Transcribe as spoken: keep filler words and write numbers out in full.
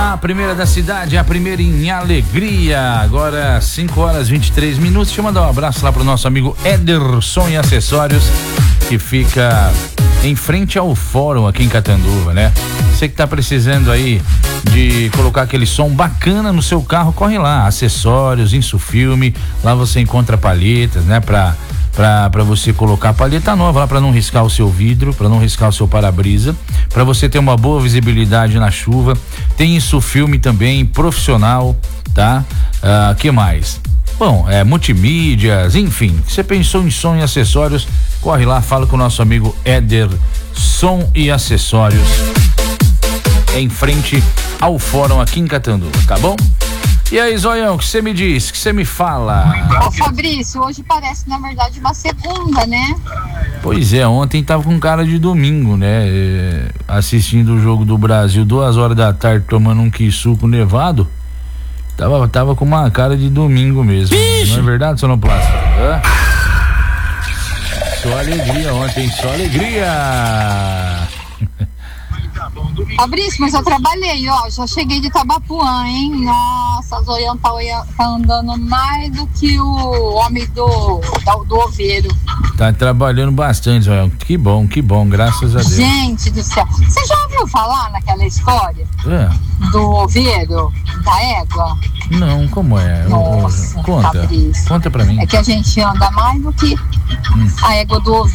A primeira da cidade, a primeira em alegria. Agora cinco horas e vinte e três minutos. Deixa eu mandar um abraço lá pro nosso amigo Ederson e Acessórios, que fica em frente ao fórum aqui em Catanduva, né? Você que tá precisando aí de colocar aquele som bacana no seu carro, corre lá, Acessórios, Insufilme, lá você encontra palhetas, né? Pra, pra, pra você colocar a palheta nova lá, pra não riscar o seu vidro, pra não riscar o seu para-brisa, pra você ter uma boa visibilidade na chuva. Tem Insufilme também, profissional, tá? Ah, que mais? Bom, é, multimídias, enfim, você pensou em som e acessórios, corre lá, fala com o nosso amigo Éder, Som e Acessórios, em frente ao fórum aqui em Catanduva, tá bom? E aí, Zoião, o que você me diz, o que você me fala? Ô Fabrício, hoje parece na verdade uma segunda, né? Pois é, ontem tava com cara de domingo, né? É, assistindo o jogo do Brasil, duas horas da tarde, tomando um quissuco nevado. Tava, tava com uma cara de domingo mesmo. Ixi. Não é verdade, Sonoplasta? Hã? Só alegria ontem, só alegria. Fabrício, mas eu trabalhei, ó, já cheguei de Tabapuã, hein? Nossa, Zoião tá, tá andando mais do que o homem do, do, do Oveiro. Tá trabalhando bastante, Zoião. Que bom, que bom, graças a Deus. Gente do céu, você já ouviu falar naquela história? É. Do Oveiro, da égua? Não, como é? Nossa, Conta, Fabrício. conta pra mim. É que a gente anda mais do que hum. a égua do Oveiro.